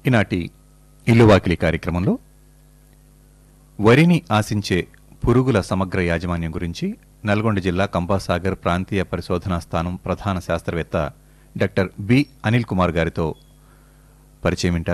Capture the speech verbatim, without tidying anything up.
ఈనాటి ఇల్లువాకిలి కార్యక్రమంలో వరిని ఆశించే పురుగుల సమగ్ర యాజమాన్యం గురించి నల్గొండ జిల్లా కంపాసాగర్ ప్రాంతీయ పరిశోధనా స్థానం ప్రధాన శాస్త్రవేత్త డాక్టర్ బి అనిల్ కుమార్ గారితో పరిచయం వింటారు.